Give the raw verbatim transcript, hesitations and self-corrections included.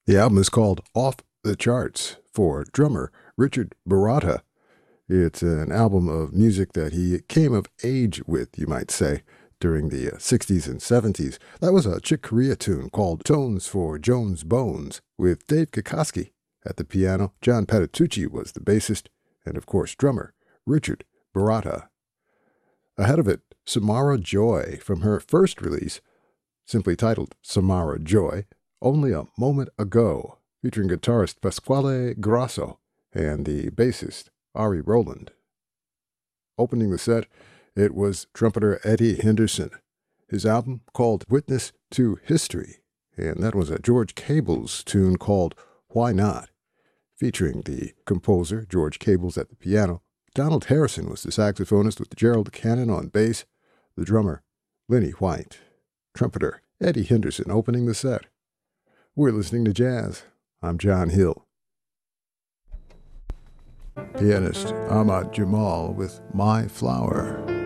The album is called Off the Charts for drummer Richard Baratta. It's an album of music that he came of age with, you might say, during the uh, sixties and seventies. That was a Chick Corea tune called Tones for Jones Bones with Dave Kikoski at the piano. John Patitucci was the bassist, and of course drummer Richard Baratta. Ahead of it, Samara Joy from her first release, simply titled Samara Joy, Only a Moment Ago, featuring guitarist Pasquale Grasso and the bassist Ari Rowland. Opening the set, it was trumpeter Eddie Henderson. His album called Witness to History, and that was a George Cables tune called Why Not, featuring the composer George Cables at the piano. Donald Harrison was the saxophonist with Gerald Cannon on bass, the drummer Lenny White, trumpeter Eddie Henderson opening the set. We're listening to jazz. I'm John Hill. Pianist Ahmad Jamal with My Flower.